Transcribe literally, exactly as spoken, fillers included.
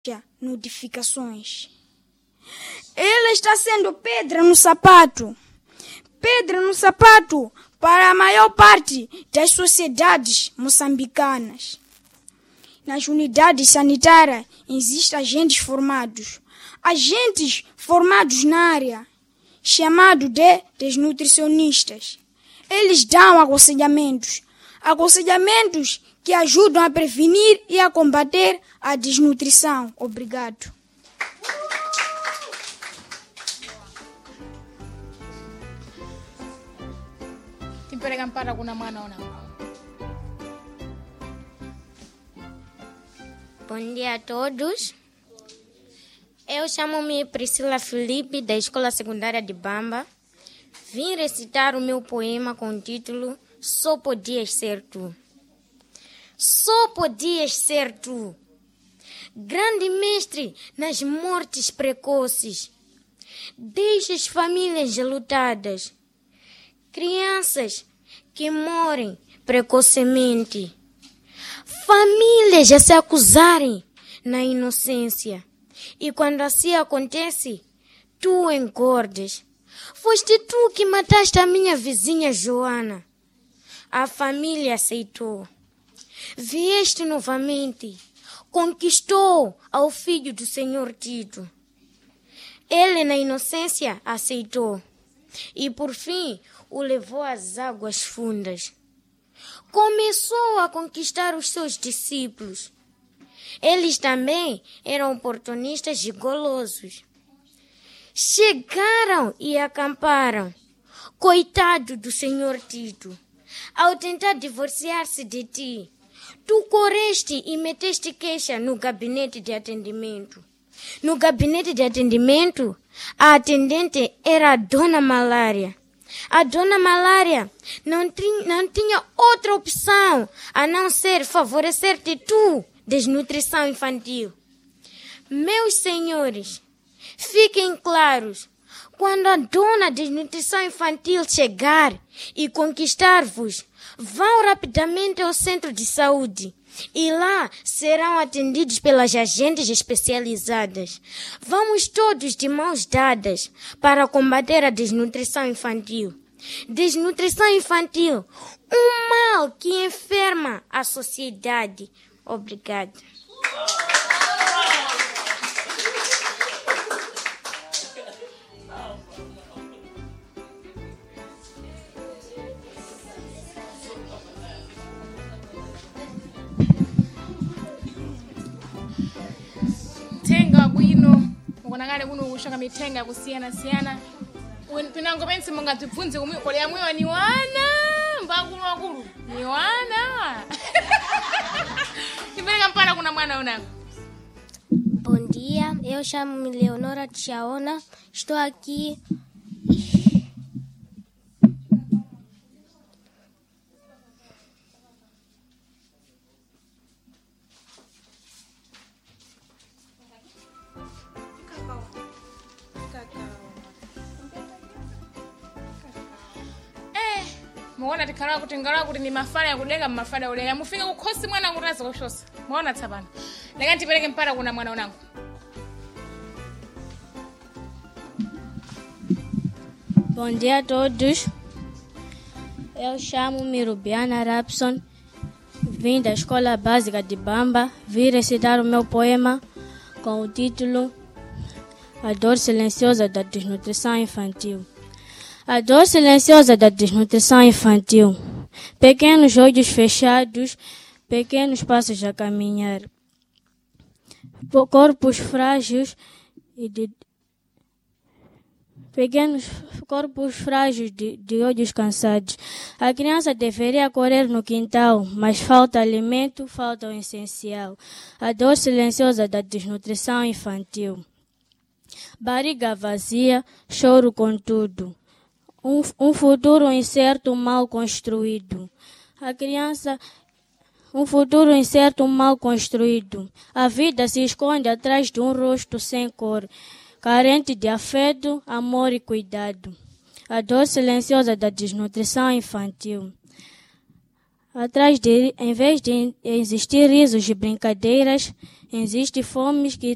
notificações. Ela está sendo pedra no sapato. Pedra no sapato para a maior parte das sociedades moçambicanas. Nas unidades sanitárias existem agentes formados. Agentes formados na área, chamados de desnutricionistas. Eles dão aconselhamentos. Aconselhamentos que ajudam a prevenir e a combater a desnutrição. Obrigado. Para kuna mwana ona. Bom dia a todos. Eu chamo-me Priscila Felipe, da Escola Secundária de Bamba. Vim recitar o meu poema com o título Só Podias Ser Tu. Só podias ser tu, grande mestre nas mortes precoces. Deixas famílias lutadas, crianças que morrem precocemente, famílias a se acusarem na inocência. E quando assim acontece, tu engordas. Foste tu que mataste a minha vizinha Joana. A família aceitou. Vieste novamente, conquistou ao filho do senhor Tito. Ele, na inocência, aceitou. E, por fim, o levou às águas fundas. Começou a conquistar os seus discípulos. Eles também eram oportunistas e golosos. Chegaram e acamparam. Coitado do senhor Tito, ao tentar divorciar-se de ti, tu correste e meteste queixa no gabinete de atendimento. No gabinete de atendimento, a atendente era a Dona Malária. A Dona Malária não, tinha, não tinha outra opção a não ser favorecer-te tu, desnutrição infantil. Meus senhores, fiquem claros, quando a Dona Desnutrição Infantil chegar e conquistar-vos, vão rapidamente ao centro de saúde e lá serão atendidos pelas agentes especializadas. Vamos todos de mãos dadas para combater a desnutrição infantil. Desnutrição infantil, um mal que enferma a sociedade. Obrigada. Tenga bwino ukonakale kuno kushaka mitenga kusiyana siyana pinango pensi monga tupfunze kumwikolera mwiwa ni wana mbakulu wakulu ni wana Kibereka mpana kuna mwana unako. Bom dia, eu chamo-me Leonora Tchaona, estou aqui muona tikhala kuti ngala kuti ni mafala yakudeka mafala ulega mufika kukhosi mwana kutaza kushosa muona tsapana leka ndipereke mpara kuna mwana unangu. Bom dia a todos. Eu chamo-me Rubiana Rapson, vim da Escola Básica de Bamba, vim recitar o meu poema com o título A Dor Silenciosa da Desnutrição Infantil. A dor silenciosa da desnutrição infantil. Pequenos olhos fechados, pequenos passos a caminhar. Corpos frágeis e de pequenos corpos frágeis de, de olhos cansados. A criança deveria correr no quintal, mas falta alimento, falta o essencial. A dor silenciosa da desnutrição infantil. Barriga vazia, choro com tudo. Um, um futuro incerto mal construído. A criança, um futuro incerto mal construído. A vida se esconde atrás de um rosto sem cor, carente de afeto, amor e cuidado. A dor silenciosa da desnutrição infantil. Atrás de, em vez de existir risos e brincadeiras, existe fome que